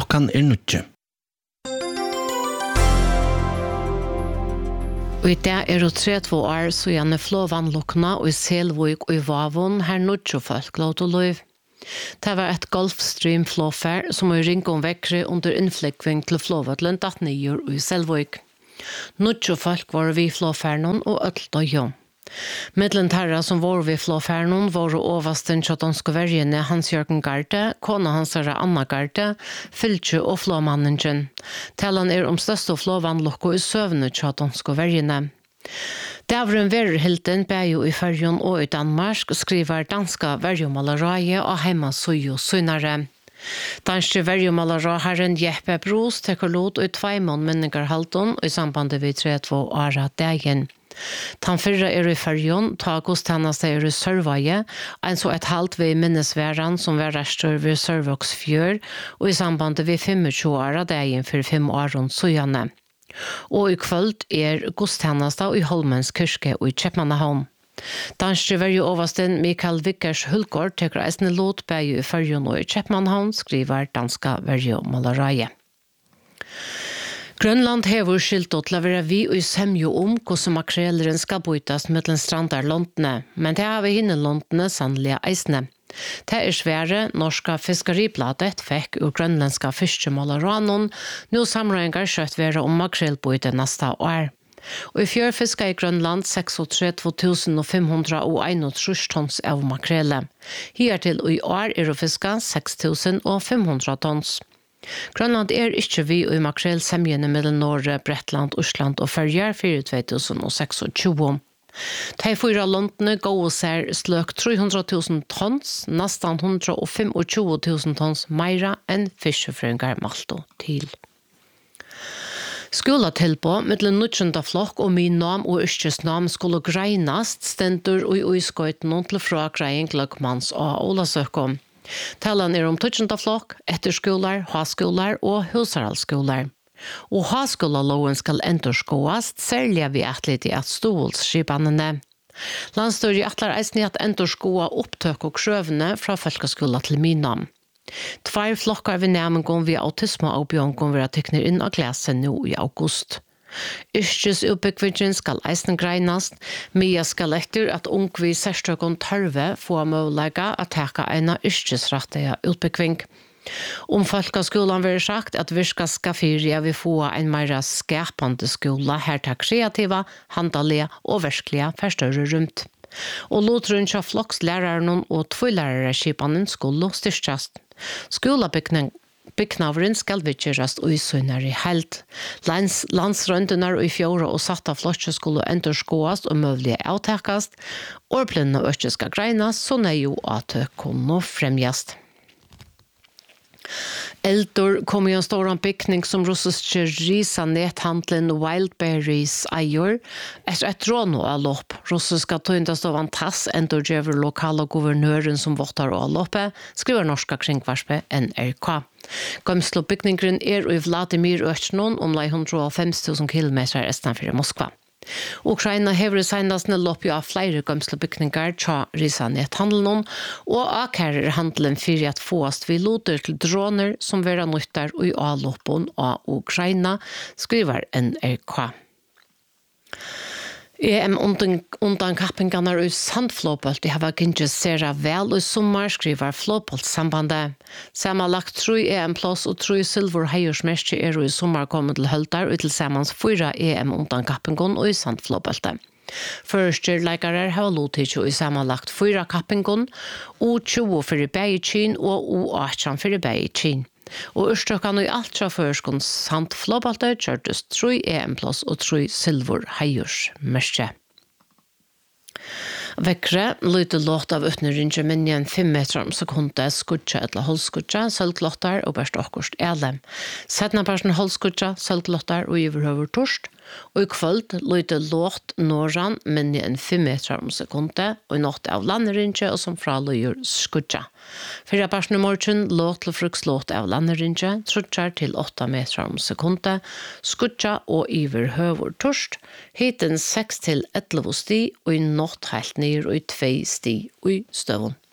Klokkan 9. Og i dag det 32 år siden flåvannlukkene og i Selvøk og i Vavon her nødde folk lov til løy. Det var et Gulfstream flåfær som i ringon vekkere under innflikving til flåvøtlen 18 år og i Selvøk. Nødde folk var vi flåfærnen og øtlet og jo. Middelen terra som var vi flåfærnen var oversten til danske vergene Hans-Jørgen Garde, kona hans Anna Garde, Fylkje og flåmanningen. Talen største flåvannlokko i søvne til danske vergene. Davren Verhilden bejo i Färjön og i Danmark skriver danska verjomalaraje og heima sujo sunnare. Danske verjomalaraharen Jeppe Bros tekker lot og i 2 minningarhalton i sambandet vid 32 åra dagen. Den fyrre i Färjön, ta gudstjeneste i Sørvaje, en så et halvt ved minnesværen som var restur ved Sørvoksfjør, og i sambandet vid 25 åra dagen for 5 åren sujane. Og i kvöld gudstjeneste i Holmens kyrke og i Kjepmannahavn. Danske verjo oversten Mikael Vickers Hulgård tekker eisne lot beio i Färjön og i Kjepmannahavn, skriver danska verjo malaraje. Grønland hever skiltet til å være vi og semjo hvordan makreleren skal bytas mellom strandar londene, men det har vi hinne londene sannlige eisne. Det svære norska fiskeribladet fikk ur grønlandska fiskemalaраnon, nå samrøyngar kjøtt være makrelbyte neste år. Og i fjør fiska i Grønland 36.531 tons av makrele. Hiertil og i år å fiska 6.500 tons. Grønland ikke vi i makrelsemjene mellom Norge, Bretland, Osland og Førjar 2026. De 4 landene går seg sløk 300.000 tons, nesten 125.000 tons meira enn fiskefrøyngar malto til. Skolatilbå mellom 19. flokk og min nam og yrkesnam skulle greinast stendur og i uiskøyten til fra grein Gløkmans og Olasøkom. Talen 20. flokk, etterskolar, haskolar og husaralskolar. Og haskolarloven skal endurskåast, særlig vi atlet i at stolsskipanene. Landstøri atler eisni at endurskåa opptøk og krøvene fra folkeskola til Minam. 2 flokkar ved nærmengon via autisme og bjørngon vil tekner inn av klassen nå i august. Yrkesutbyggvingen skal eisen greinast, Mia skal etter at ungvi særstøkken tørve få mulighet at teka en yrkesrettige utbyggving. Folkeskolan vil sagt at vi skal skaffe vi få en mer skapende skola her til kreativa, handelige og versklige forstørre rundt. Og lotrunn av flokkslæreren og 2 lærerskipanen skulle styrkjast. Byggnavren skal vidtjerast og i sønner i helt. Landsrøndenar i fjore og satt av flotje skulle endurskåast og møvlige avtekast. Årblinde og økje skal greinas, så jo at det kunne fremjast. Eldor kom i en stor bygning som russiske risanethandelen Wildberries eier etter et rån og allopp. Russiska tøyndast av en tass endurgever lokale guvernøren som våttar og alloppet, skriver norska kringvarspe NRK. Gamslo bygningren i Vladimir Østnon 150.000 kilometer estenfor Moskva. Ukraina hever senast lopp av flere gamsle bygningar tja risanethandelen og akærer handelen for at fåast vi loder til droner som vera nyttar og i avloppen av Ukraina, skriver NRK. Undan kappingarna i sandflåbolt de har gynnt sera vel i sommar, skriver Flåboltsambandet. Samanlagt 3 EM-plass og 3 silver heiersmerke i sommar kommet til Høldar og til samans 4 EM undan kappingon og i sandflåboltet. Førstyrleikere har lotit i samanlagt 4 kappingon, U20 for i Beijing og U18 for i Beijing. Og urstøkene i alt fra førskons sandflåbolte kjørtes 3 EM-plass og 3 silver heiersmerke. Vekkere lyder låt av utnøringe minne 5 meter om sekundet skudja eller holdskudja, sølglottar og bæst okkurst elem. Setna bæsten holdskudja, sølglottar og iverhøver torst, og i kvöld lyder låt norran minne 5 meter om sekundet og i nått av landeringe og som fralyder skudja. Fyra bæsten i morgen låt til frukslåt av landeringe, trutjar til 8 meter om sekundet, skudja og iverhøver torst, hiten 6 til 11 sti og i nått helt ned og i 2 sti og i støvun.